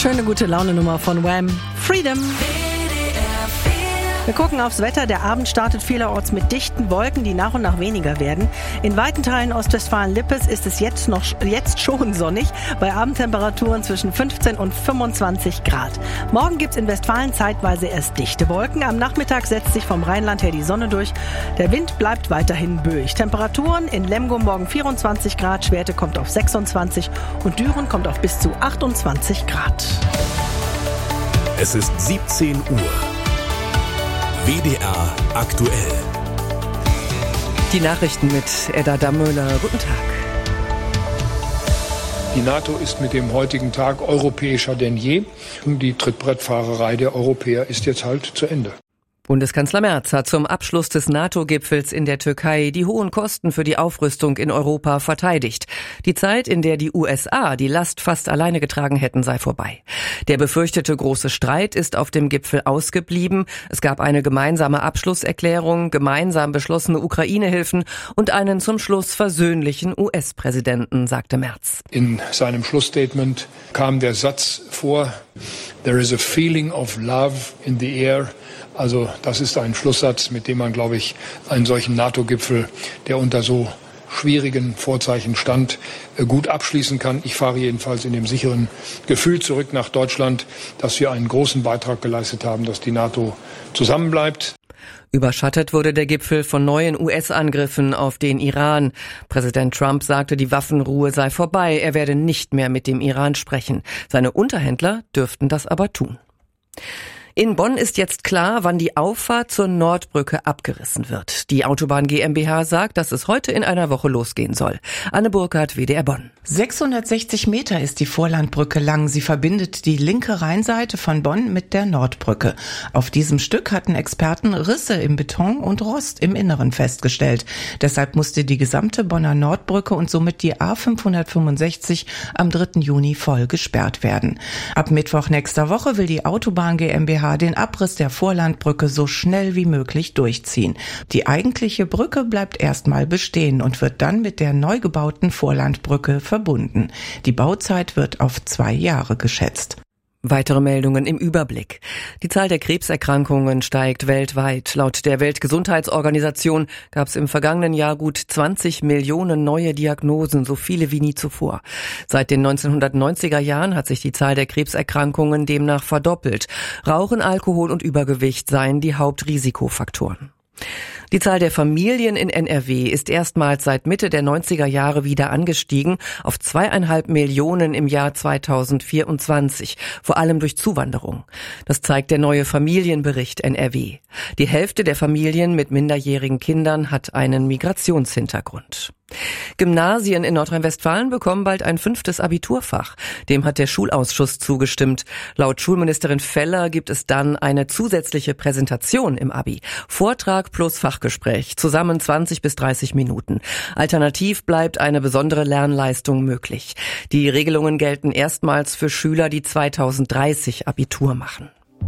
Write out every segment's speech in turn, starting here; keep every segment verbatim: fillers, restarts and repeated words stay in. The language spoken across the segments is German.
Schöne gute Laune-Nummer von Wham! Freedom! Wir gucken aufs Wetter. Der Abend startet vielerorts mit dichten Wolken, die nach und nach weniger werden. In weiten Teilen Ostwestfalen-Lippes ist es jetzt noch jetzt schon sonnig, bei Abendtemperaturen zwischen fünfzehn und fünfundzwanzig Grad. Morgen gibt's in Westfalen zeitweise erst dichte Wolken. Am Nachmittag setzt sich vom Rheinland her die Sonne durch. Der Wind bleibt weiterhin böig. Temperaturen in Lemgo morgen vierundzwanzig Grad, Schwerte kommt auf sechsundzwanzig und Düren kommt auf bis zu achtundzwanzig Grad. Es ist siebzehn Uhr. W D R aktuell. Die Nachrichten mit Edda Dammöhler. Guten Tag. Die NATO ist mit dem heutigen Tag europäischer denn je. Die Trittbrettfahrerei der Europäer ist jetzt halt zu Ende. Bundeskanzler Merz hat zum Abschluss des NATO-Gipfels in der Türkei die hohen Kosten für die Aufrüstung in Europa verteidigt. Die Zeit, in der die U S A die Last fast alleine getragen hätten, sei vorbei. Der befürchtete große Streit ist auf dem Gipfel ausgeblieben. Es gab eine gemeinsame Abschlusserklärung, gemeinsam beschlossene Ukraine-Hilfen und einen zum Schluss versöhnlichen U S-Präsidenten, sagte Merz. In seinem Schlussstatement kam der Satz vor, "There is a feeling of love in the air." Also das ist ein Schlusssatz, mit dem man, glaube ich, einen solchen NATO-Gipfel, der unter so schwierigen Vorzeichen stand, gut abschließen kann. Ich fahre jedenfalls in dem sicheren Gefühl zurück nach Deutschland, dass wir einen großen Beitrag geleistet haben, dass die NATO zusammenbleibt. Überschattet wurde der Gipfel von neuen U S-Angriffen auf den Iran. Präsident Trump sagte, die Waffenruhe sei vorbei, er werde nicht mehr mit dem Iran sprechen. Seine Unterhändler dürften das aber tun. In Bonn ist jetzt klar, wann die Auffahrt zur Nordbrücke abgerissen wird. Die Autobahn GmbH sagt, dass es heute in einer Woche losgehen soll. Anne Burkhardt, W D R Bonn. sechshundertsechzig Meter ist die Vorlandbrücke lang. Sie verbindet die linke Rheinseite von Bonn mit der Nordbrücke. Auf diesem Stück hatten Experten Risse im Beton und Rost im Inneren festgestellt. Deshalb musste die gesamte Bonner Nordbrücke und somit die A fünfhundertfünfundsechzig am dritten Juni voll gesperrt werden. Ab Mittwoch nächster Woche will die Autobahn GmbH den Abriss der Vorlandbrücke so schnell wie möglich durchziehen. Die eigentliche Brücke bleibt erstmal bestehen und wird dann mit der neu gebauten Vorlandbrücke verbunden. Die Bauzeit wird auf zwei Jahre geschätzt. Weitere Meldungen im Überblick. Die Zahl der Krebserkrankungen steigt weltweit. Laut der Weltgesundheitsorganisation gab es im vergangenen Jahr gut zwanzig Millionen neue Diagnosen, so viele wie nie zuvor. Seit den neunzehnhundertneunziger Jahren hat sich die Zahl der Krebserkrankungen demnach verdoppelt. Rauchen, Alkohol und Übergewicht seien die Hauptrisikofaktoren. Die Zahl der Familien in N R W ist erstmals seit Mitte der neunziger Jahre wieder angestiegen auf zweieinhalb Millionen im Jahr zweitausendvierundzwanzig, vor allem durch Zuwanderung. Das zeigt der neue Familienbericht N R W. Die Hälfte der Familien mit minderjährigen Kindern hat einen Migrationshintergrund. Gymnasien in Nordrhein-Westfalen bekommen bald ein fünftes Abiturfach. Dem hat der Schulausschuss zugestimmt. Laut Schulministerin Feller gibt es dann eine zusätzliche Präsentation im Abi. Vortrag plus Fachgespräch, zusammen zwanzig bis dreißig Minuten. Alternativ bleibt eine besondere Lernleistung möglich. Die Regelungen gelten erstmals für Schüler, die zweitausenddreißig Abitur machen.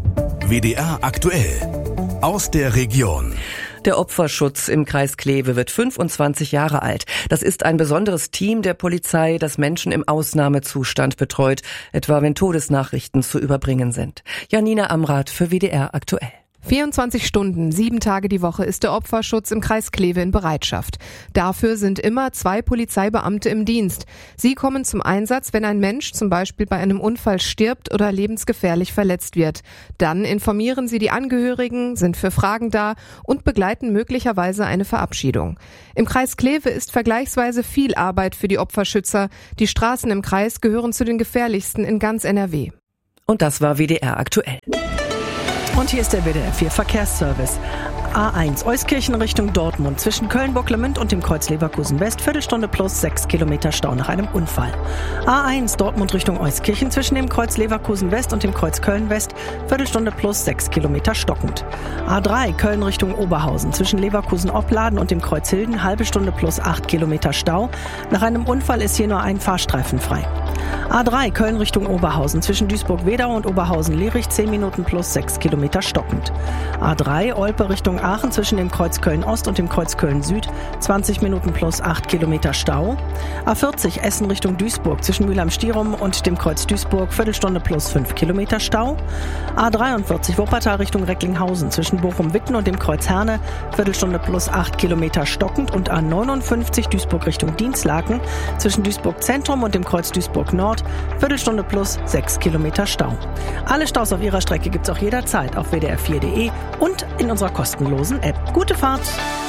W D R aktuell. Aus der Region. Der Opferschutz im Kreis Kleve wird fünfundzwanzig Jahre alt. Das ist ein besonderes Team der Polizei, das Menschen im Ausnahmezustand betreut, etwa wenn Todesnachrichten zu überbringen sind. Janina Amrath für W D R aktuell. vierundzwanzig Stunden, sieben Tage die Woche ist der Opferschutz im Kreis Kleve in Bereitschaft. Dafür sind immer zwei Polizeibeamte im Dienst. Sie kommen zum Einsatz, wenn ein Mensch zum Beispiel bei einem Unfall stirbt oder lebensgefährlich verletzt wird. Dann informieren sie die Angehörigen, sind für Fragen da und begleiten möglicherweise eine Verabschiedung. Im Kreis Kleve ist vergleichsweise viel Arbeit für die Opferschützer. Die Straßen im Kreis gehören zu den gefährlichsten in ganz N R W. Und das war W D R aktuell. Und hier ist der W D R vier Verkehrsservice. A eins Euskirchen Richtung Dortmund zwischen Köln-Bocklemünd und dem Kreuz Leverkusen West, Viertelstunde plus sechs Kilometer Stau nach einem Unfall. A eins Dortmund Richtung Euskirchen zwischen dem Kreuz Leverkusen West und dem Kreuz Köln West, Viertelstunde plus sechs Kilometer stockend. A drei Köln Richtung Oberhausen zwischen Leverkusen Opladen und dem Kreuz Hilden, halbe Stunde plus acht Kilometer Stau. Nach einem Unfall ist hier nur ein Fahrstreifen frei. A drei Köln Richtung Oberhausen zwischen Duisburg-Wedau und Oberhausen-Lierich, zehn Minuten plus sechs Kilometer stockend. A drei Olpe Richtung Aachen zwischen dem Kreuz Köln-Ost und dem Kreuz Köln-Süd zwanzig Minuten plus acht Kilometer Stau. A vierzig Essen Richtung Duisburg zwischen Mülheim-Stierum und dem Kreuz Duisburg Viertelstunde plus fünf Kilometer Stau. A dreiundvierzig Wuppertal Richtung Recklinghausen zwischen Bochum-Witten und dem Kreuz Herne Viertelstunde plus acht Kilometer stockend und A neunundfünfzig Duisburg Richtung Dienstlaken zwischen Duisburg Zentrum und dem Kreuz Duisburg Nord Viertelstunde plus sechs Kilometer Stau. Alle Staus auf Ihrer Strecke gibt's auch jederzeit auf w d r vier punkt d e und in unserer kostenlosen App. Gute Fahrt!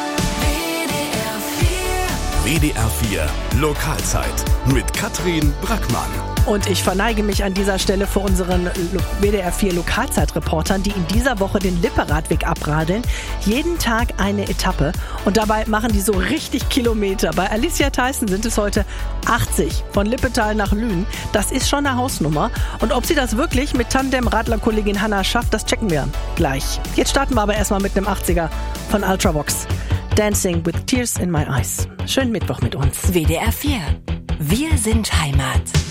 W D R vier Lokalzeit mit Katrin Brackmann. Und ich verneige mich an dieser Stelle vor unseren W D R vier Lokalzeitreportern, die in dieser Woche den Lippe-Radweg abradeln. Jeden Tag eine Etappe und dabei machen die so richtig Kilometer. Bei Alicia Theissen sind es heute achtzig von Lippetal nach Lünen. Das ist schon eine Hausnummer. Und ob sie das wirklich mit Tandem-Radlerkollegin Hanna schafft, das checken wir gleich. Jetzt starten wir aber erstmal mit einem achtziger von Ultravox. Dancing with Tears in My Eyes. Schönen Mittwoch mit uns. W D R vier. Wir sind Heimat.